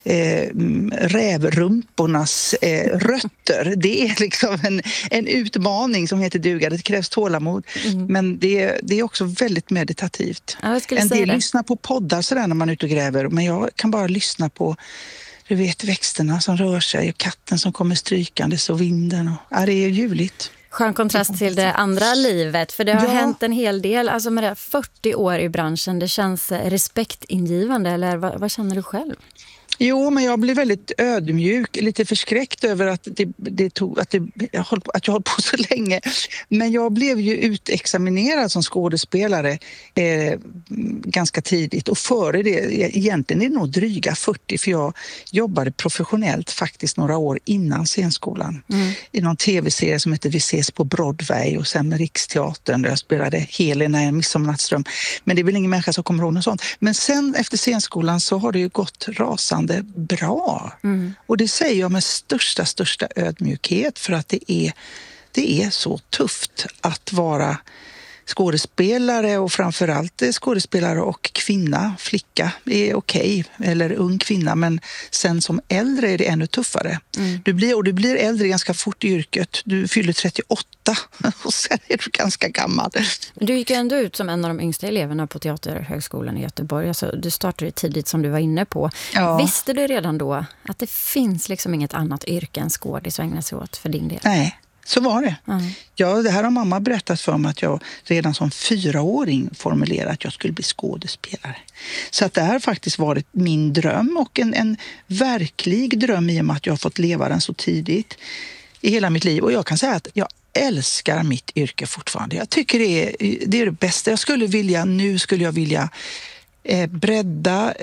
rävrumpornas rötter. Det är liksom en utmaning som heter duga. Det krävs tålamod. Men det är också väldigt meditativt. Ja, en del lyssnar på poddar sådär när man är ute och gräver. Men jag kan bara lyssna på, du vet, växterna som rör sig och katten som kommer strykandes och vinden. Det är ljuvligt. Skön kontrast till det andra livet, för det har hänt en hel del. Alltså med det 40 år i branschen, det känns respektingivande, eller vad känner du själv? Jo, men jag blev väldigt ödmjuk, lite förskräckt över att jag höll på så länge. Men jag blev ju utexaminerad som skådespelare ganska tidigt. Och före det, egentligen är det nog dryga 40, för jag jobbade professionellt faktiskt några år innan scenskolan. I någon tv-serie som heter Vi ses på Broadway, och sen med Riksteatern där jag spelade Helena i En midsommarnattsdröm. Men det är väl ingen människa som kommer ihåg något sånt. Men sen efter scenskolan så har det ju gått rasande bra. Och det säger jag med största ödmjukhet, för att det är så tufft att vara skådespelare, och framförallt skådespelare och kvinna, flicka är okej, eller ung kvinna, men sen som äldre är det ännu tuffare. Du blir äldre ganska fort i yrket. Du fyller 38 och sen är du ganska gammal. Du gick ändå ut som en av de yngsta eleverna på Teaterhögskolan i Göteborg. Alltså, du startade tidigt, som du var inne på. Ja. Visste du redan då att det finns liksom inget annat yrke än skådis att ägna sig åt för din del? Nej. Så var det. Ja, det här har mamma berättat för mig, att jag redan som 4-åring formulerade att jag skulle bli skådespelare. Så att det här faktiskt varit min dröm, och en verklig dröm, i och med att jag har fått leva den så tidigt i hela mitt liv. Och jag kan säga att jag älskar mitt yrke fortfarande. Jag tycker det är det bästa. Nu skulle jag vilja bredda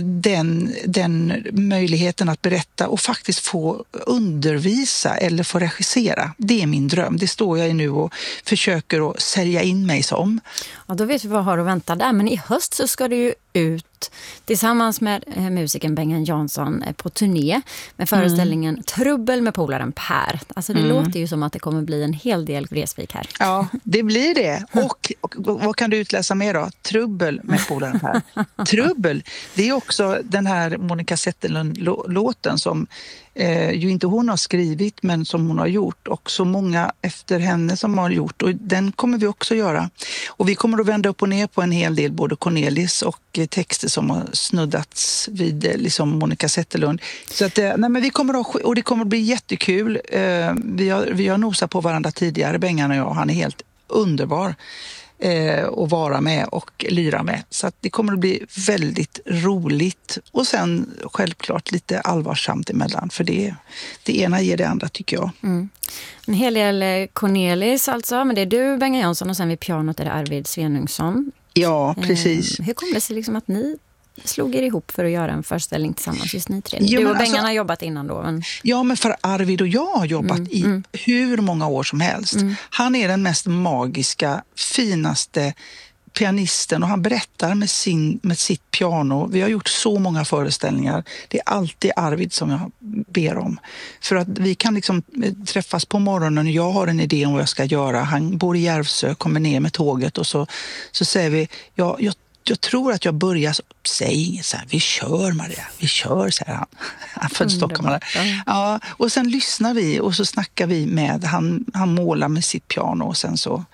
den möjligheten att berätta och faktiskt få undervisa eller få regissera. Det är min dröm. Det står jag i nu och försöker att sälja in mig som. Ja, då vet vi vad har att vänta där. Men i höst så ska du ju ut tillsammans med musikern Bengan Jansson på turné med föreställningen Trubbel med polaren Per. Alltså det låter ju som att det kommer bli en hel del Vreeswijk här. Ja, det blir det. Och vad kan du utläsa mer då? Trubbel med polaren Per. Trubbel, det är också den här Monica Zetterlund-låten som ju inte hon har skrivit, men som hon har gjort, och så många efter henne som har gjort, och den kommer vi också göra. Och vi kommer att vända upp och ner på en hel del, både Cornelis och texter som har snuddats vid liksom Monica Zetterlund. Så att men vi kommer att, och det kommer att bli jättekul. Vi har nosat på varandra tidigare, Bengan och jag. Han är helt underbar att vara med och lyra med. Så att det kommer att bli väldigt roligt. Och sen självklart lite allvarsamt emellan. För det ena ger det andra, tycker jag. En hel del Cornelis alltså. Men det är du, Bengan Jansson, och sen vid pianot är det Arvid Svenungsson. Ja, precis. Hur kom det sig liksom att ni slog er ihop för att göra en föreställning tillsammans, just ni tre? Du och Bengan har jobbat innan då. Men... Ja, men för Arvid och jag har jobbat i hur många år som helst. Han är den mest magiska, finaste pianisten, och han berättar med sitt piano. Vi har gjort så många föreställningar. Det är alltid Arvid som jag ber om. För att vi kan liksom träffas på morgonen och jag har en idé om vad jag ska göra. Han bor i Järvsö, kommer ner med tåget, och så säger vi, jag tror att jag börjar, säg inget så här, vi kör Maria, vi kör, säger han. Han född stockholmare. Ja, och sen lyssnar vi och så snackar vi med, han målar med sitt piano, och sen så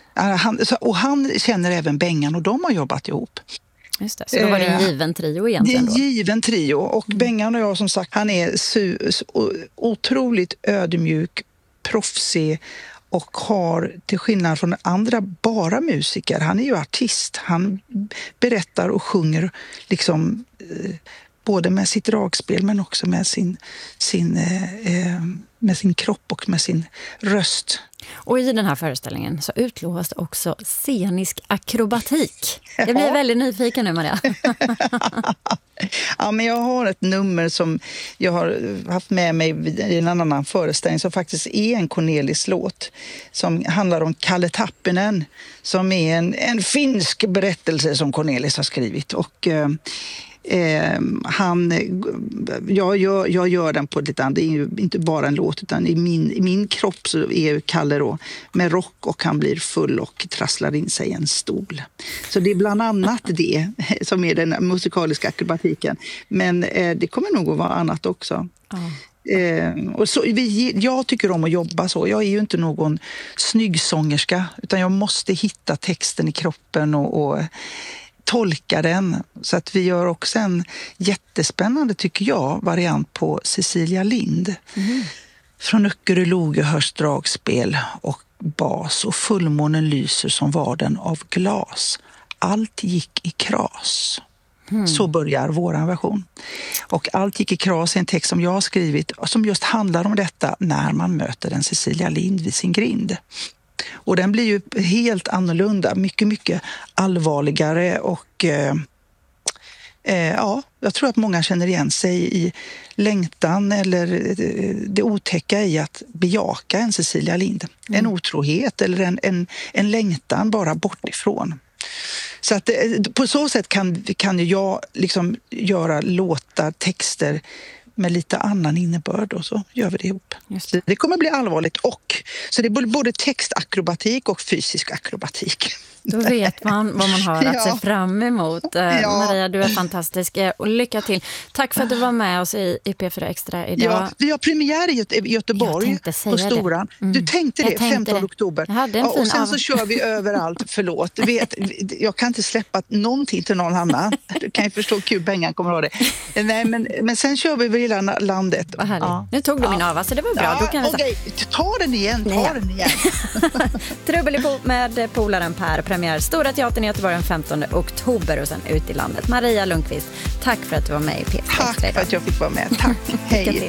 han känner även Bengan, och de har jobbat ihop. Just det, så då var det en given trio egentligen då? Det är en given trio, och Bengan och jag, som sagt, han är otroligt ödmjuk, proffsig, och har, till skillnad från andra bara musiker, han är ju artist. Han berättar och sjunger liksom både med sitt dragspel, men också med med sin kropp och med sin röst. Och i den här föreställningen så utlovas det också scenisk akrobatik. Jag blir väldigt nyfiken nu, Maria. Ja, men jag har ett nummer som jag har haft med mig i en annan föreställning, som faktiskt är en Cornelis-låt, som handlar om Kalle Tappinen, som är en finsk berättelse som Cornelis har skrivit. Och Jag gör den på lite annat. Det är ju inte bara en låt, utan i min kropp så är Kalle då med rock och han blir full och trasslar in sig i en stol. Så det är bland annat det som är den musikaliska akrobatiken. Men det kommer nog att vara annat också. Och så, jag tycker om att jobba så. Jag är ju inte någon snygg sångerska, utan jag måste hitta texten i kroppen och tolka den. Så att vi gör också en jättespännande, tycker jag, variant på Cecilia Lind. Från Öckerö hörs dragspel och bas, och fullmånen lyser som varden av glas. Allt gick i kras. Så börjar våran version. Och Allt gick i kras är en text som jag har skrivit som just handlar om detta när man möter en Cecilia Lind vid sin grind. Och den blir ju helt annorlunda, mycket, mycket allvarligare och jag tror att många känner igen sig i längtan eller det otäcka i att bejaka en Cecilia Lind. En otrohet eller en längtan bara bort ifrån. Så att på så sätt kan jag liksom göra låtar, texter med lite annan innebörd, och så gör vi det ihop. Det kommer bli allvarligt, så det är både textakrobatik och fysisk akrobatik. Då vet man vad man har att se fram emot. Maria, du är fantastisk och lycka till. Tack för att du var med oss i P4 Extra idag. Ja, vi har premiär i Göteborg på Storan. Du tänkte det, 15 oktober. Och sen så kör vi överallt, förlåt. Jag kan inte släppa någonting till någon annan. Du kan ju förstå hur kul Bengan kommer ha det. Nej, men sen kör vi över hela landet. Vad härligt. Nu tog du min av, så det var bra. Då kan vi ta den igen. Trubbel med polaren Per. Premiär Stora Teatern i Göteborg den 15 oktober och sen ut i landet. Maria Lundqvist, tack för att du var med i P4. Tack för att jag fick vara med. Tack. Hej.